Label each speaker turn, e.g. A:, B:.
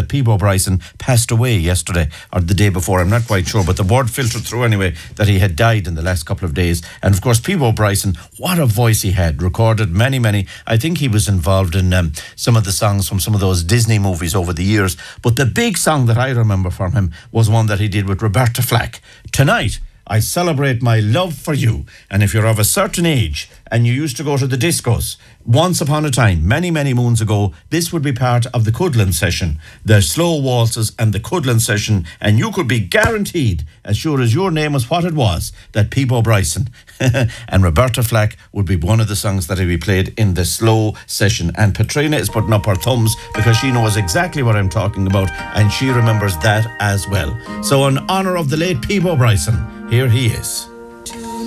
A: that Peebo Bryson passed away yesterday or the day before. I'm not quite sure, but the word filtered through anyway that he had died in the last couple of days. And of course, Peebo Bryson, what a voice he had. Recorded many. I think he was involved in some of the songs from some of those Disney movies over the years. But the big song that I remember from him was one that he did with Roberta Flack. Tonight, I celebrate my love for you. And if you're of a certain age and you used to go to the discos, once upon a time, many moons ago, this would be part of the Cudlin session, the slow waltzes and the Cudlin session, and you could be guaranteed, as sure as your name was what it was, that Peebo Bryson and Roberta Flack would be one of the songs that would be played in the slow session. And Petrina is putting up her thumbs because she knows exactly what I'm talking about, and she remembers that as well. So in honour of the late Peebo Bryson, here he is.